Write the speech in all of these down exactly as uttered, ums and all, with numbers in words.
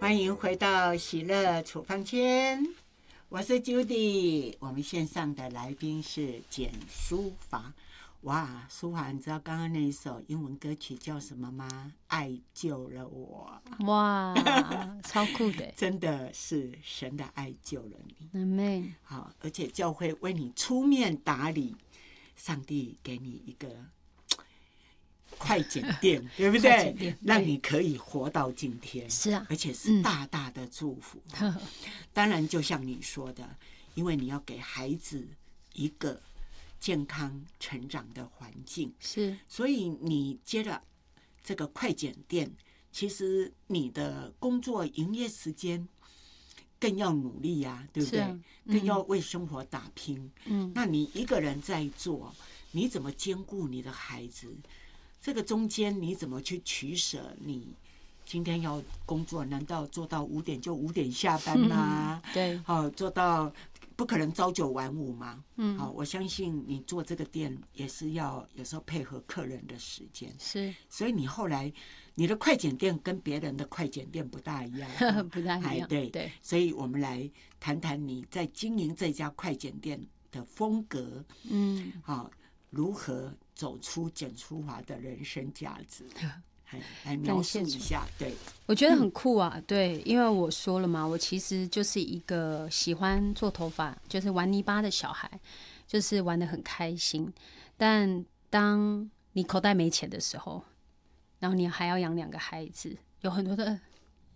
欢迎回到喜乐处方间，我是 Judy。我们线上的来宾是简书法。哇，书法，你知道刚刚那一首英文歌曲叫什么吗？爱救了我。 哇，超酷的！ 真的是神的爱救了你。 Amen。 好，而且教会为你出面打理，上帝给你一个快剪店，对不对？让你可以活到今天。 是啊， 而且是大大的祝福。嗯、当然，就像你说的，因为你要给孩子一个健康成长的环境， 是，所以你接了这个快剪店，其实你的工作营业时间更要努力呀、啊，对不对？啊嗯、更要为生活打拼。嗯，那你一个人在做，你怎么兼顾你的孩子？这个中间你怎么去取舍？你今天要工作，难道做到五点就五点下班吗？ 嗯、对， 好、哦，做到不可能朝九晚五嘛。嗯，好、哦，我相信你做这个店也是要有时候配合客人的时间。 是， 所以你后来你的快剪店跟别人的快剪店不大一样， 不大一样。 对对， 所以我们来谈谈你在经营这家快剪店的风格。嗯，好、哦，如何走出简书法的人生价值？来描述一下。对， 我觉得很酷啊。对，因为我说了嘛，我其实就是一个喜欢做头发，就是玩泥巴的小孩，就是玩得很开心。但当你口袋没钱的时候，然后你还要养两个孩子，有很多的。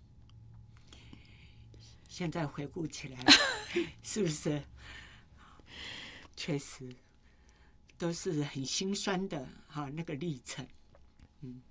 现在回顾起来，是不是？确实。都是很心酸的哈，那个历程，嗯，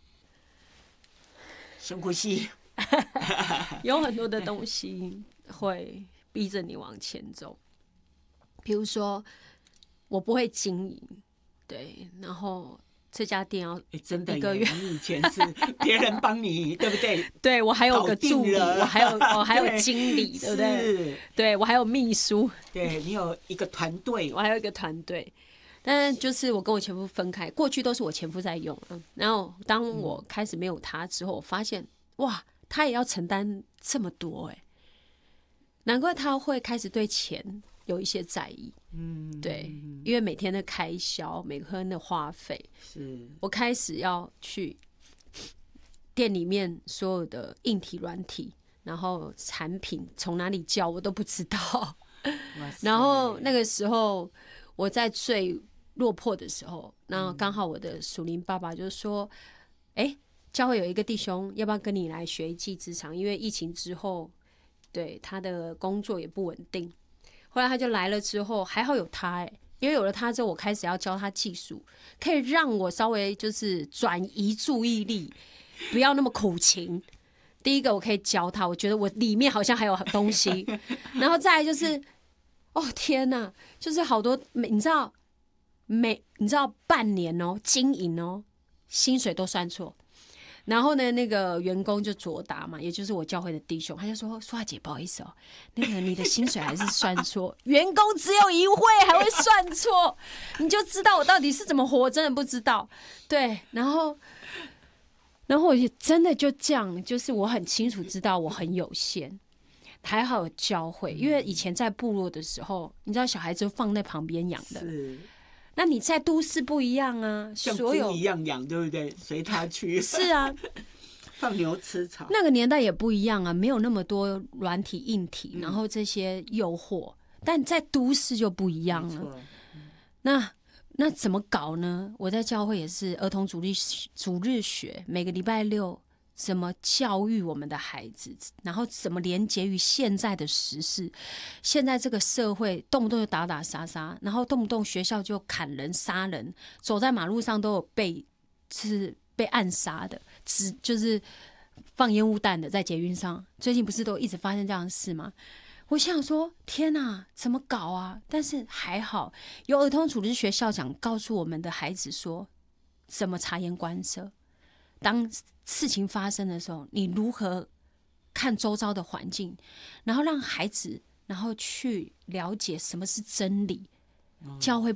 深呼吸， 有很多的东西会逼着你往前走，比如说我不会经营，对，然后这家店要真的一个月，你以前是别人帮你，对不对？ 对，我还有个助理，我还有我还有经理，对不对？对，我还有秘书， 对你有一个团队， 我还有一个团队。但是就是我跟我前夫分开，过去都是我前夫在用，然后当我开始没有他之后，我发现哇，他也要承担这么多哎、欸，难怪他会开始对钱有一些在意。嗯，对，因为每天的开销，每天的花费， 是我开始要去店里面所有的硬体、软体，然后产品从哪里叫我都不知道。然后那个时候我在最落魄的时候，那刚好我的属灵爸爸就说：“哎、欸，教会有一个弟兄，要不要跟你来学一技之长？因为疫情之后，对他的工作也不稳定。后来他就来了之后，还好有他、欸，因为有了他之后，我开始要教他技术，可以让我稍微就是转移注意力，不要那么苦情。第一个我可以教他，我觉得我里面好像还有东西，然后再来就是，哦天哪，就是好多，你知道。”每你知道半年哦，经营哦，薪水都算错。然后呢，那个员工就卓达嘛，也就是我教会的弟兄，他就说：“苏华姐，不好意思哦，那个你的薪水还是算错，员工只有一位还会算错，你就知道我到底是怎么活，真的不知道。”对，然后，然后我就真的就这样，就是我很清楚知道我很有限。还好有教会，因为以前在部落的时候，你知道小孩子放在旁边养的。 是。 那你在都市不一样啊， 像猪一样养，对不对？随他去。 是啊， 放牛吃草。 那个年代也不一样啊，没有那么多软体、硬体，嗯、然后这些诱惑。但在都市就不一样了。嗯、那那怎么搞呢？我在教会也是儿童主日主日学，每个礼拜六怎么教育我们的孩子，然后怎么连结于现在的时事。现在这个社会动不动就打打杀杀，然后动不动学校就砍人杀人，走在马路上都有被是被暗杀的，只就是放烟雾弹的在捷运上。最近不是都一直发生这样的事吗？我想说天哪，怎么搞啊？但是还好有儿童主日学校长告诉我们的孩子说怎么察言观色，当事情发生的时候，你如何看周遭的环境，然后让孩子然后去了解什么是真理。嗯、教会